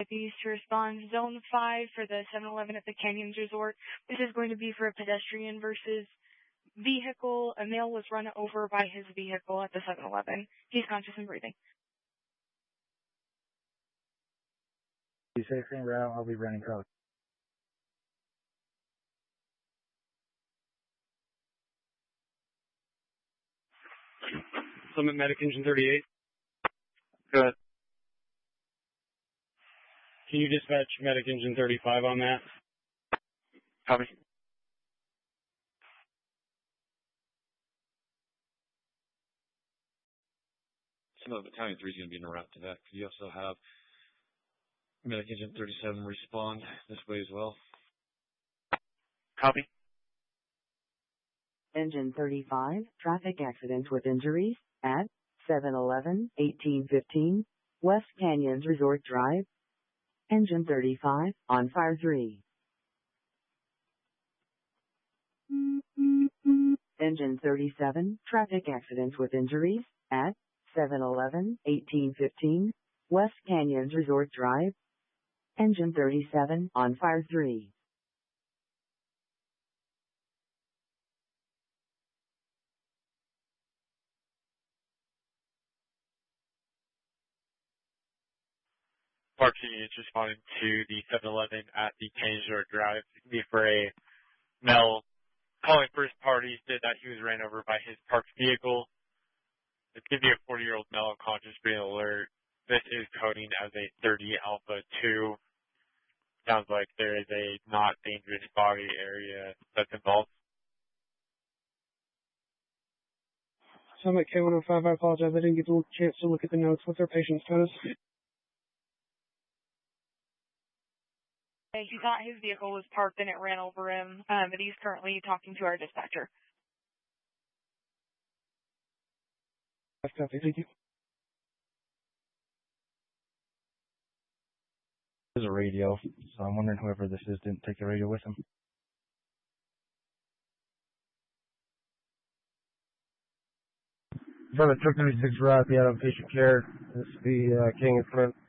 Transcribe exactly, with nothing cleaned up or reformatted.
Deputies to respond. Zone five for the seven eleven at the Canyons Resort. This is going to be for a pedestrian versus vehicle. A male was run over by his vehicle at the seven eleven. He's conscious and breathing. Be safe en route. I'll be running code. Summit Medic Engine thirty-eight. Good. Can you dispatch Medic Engine thirty-five on that? Copy. Summit Battalion three is going to be in a route to that. Could you also have Medic Engine thirty-seven respond this way as well? Copy. Engine thirty-five, traffic accident with injuries at seven eleven, eighteen fifteen, West Canyons Resort Drive. Engine thirty-five, on fire three. Engine thirty-seven, traffic accident with injuries at seven eleven, eighteen fifteen, West Canyons Resort Drive. Engine thirty-seven, on fire three. Park units responding to the seven eleven at the Canyons Resort Drive. It can be for a male calling first party, said that he was ran over by his parked vehicle. It's going to be a forty-year-old male unconscious, breathing alert. This is coding as a thirty Alpha two. Sounds like there is a not dangerous body area that's involved. Summit K one oh five, I apologize. I didn't get a chance to look at the notes. What's our patient's status? He thought his vehicle was parked and it ran over him, um, but he's currently talking to our dispatcher. That's copy. Thank you. There's a radio, so I'm wondering whoever this is didn't take the radio with him. From the Truck ninety-six route, the out of patient care. This is the uh, King and Flint.